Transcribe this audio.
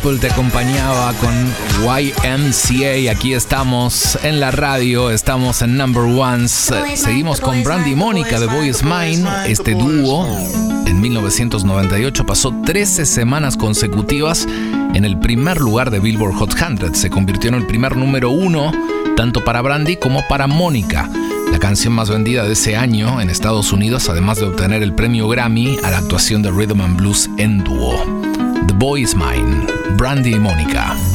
People te acompañaba con YMCA. Aquí estamos en la radio, estamos en Number Ones. Seguimos con Brandy y Mónica de Boy Is Mine. Este dúo en 1998 pasó 13 semanas consecutivas en el primer lugar de Billboard Hot 100. Se convirtió en el primer número 1 tanto para Brandy como para Mónica, la canción más vendida de ese año en Estados Unidos, además de obtener el premio Grammy a la actuación de Rhythm and Blues en dúo. The Boy Is Mine, Brandy y Mónica.